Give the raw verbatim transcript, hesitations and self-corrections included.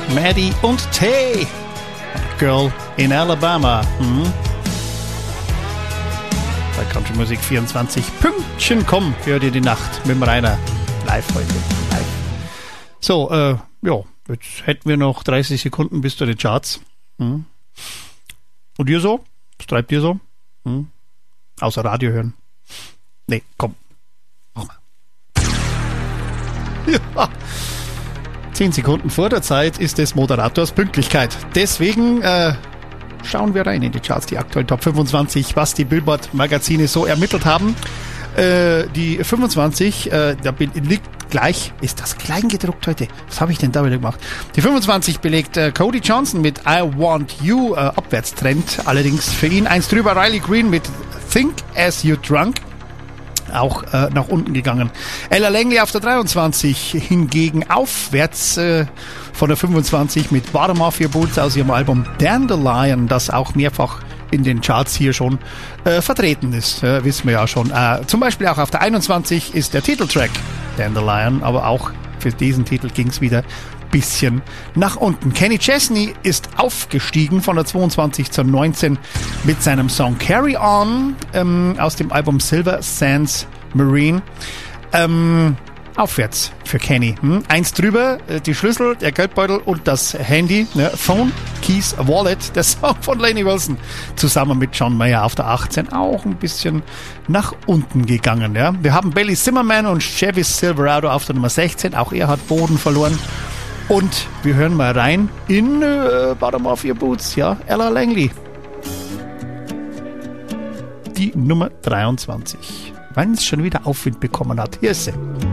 Maddie und Tay. Girl in Alabama. Hm. Bei Country Musik vierundzwanzig. Pünktchen, komm, hör dir die Nacht mit dem Rainer. Live heute. Live. So, äh, ja, jetzt hätten wir noch dreißig Sekunden bis zu den Charts. Hm. Und ihr so? Was treibt ihr so? Hm. Außer Radio hören. Nee, komm. Mach mal. Ja. Zehn Sekunden vor der Zeit ist des Moderators Pünktlichkeit. Deswegen äh, schauen wir rein in die Charts, die aktuellen Top fünfundzwanzig, was die Billboard-Magazine so ermittelt haben. Äh, die fünfundzwanzig, äh, da bin, liegt gleich, ist das klein gedruckt heute? Was habe ich denn da wieder gemacht? Die fünfundzwanzig belegt äh, Cody Johnson mit I Want You, äh, Abwärtstrend. Allerdings für ihn eins drüber, Riley Green mit Think As You Drunk. Auch äh, nach unten gegangen. Ella Langley auf der dreiundzwanzig hingegen aufwärts äh, von der fünfundzwanzig mit Bottom Off Your Boots aus ihrem Album Dandelion, das auch mehrfach in den Charts hier schon äh, vertreten ist, äh, wissen wir ja schon. Äh, zum Beispiel auch auf der einundzwanzig ist der Titeltrack Dandelion, aber auch für diesen Titel ging es wieder bisschen nach unten. Kenny Chesney ist aufgestiegen von der zweiundzwanzig zur neunzehn mit seinem Song Carry On ähm, aus dem Album Silver Sands Marine. Ähm, aufwärts für Kenny. Hm? Eins drüber, äh, die Schlüssel, der Geldbeutel und das Handy. Ne? Phone, Keys, Wallet, der Song von Lainey Wilson. Zusammen mit John Mayer auf der achtzehn auch ein bisschen nach unten gegangen. Ja? Wir haben Billy Zimmerman und Chevy Silverado auf der Nummer sechzehn. Auch er hat Boden verloren. Und wir hören mal rein in äh, Bottom Off Your Boots, ja, Ella Langley. Die Nummer dreiundzwanzig. Wenn es schon wieder Aufwind bekommen hat. Hier ist sie.